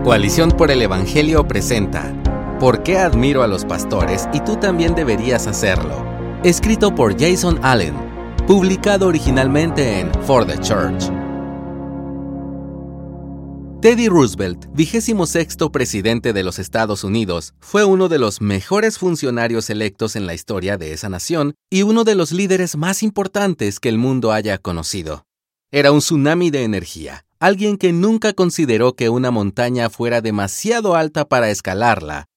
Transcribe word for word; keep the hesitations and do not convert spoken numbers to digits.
Coalición por el Evangelio presenta ¿Por qué admiro a los pastores y tú también deberías hacerlo? Escrito por Jason Allen, publicado originalmente en For the Church. Teddy Roosevelt, vigésimo sexto presidente de los Estados Unidos, fue uno de los mejores funcionarios electos en la historia de esa nación y uno de los líderes más importantes que el mundo haya conocido. Era un tsunami de energía, alguien que nunca consideró que una montaña fuera demasiado alta para escalarla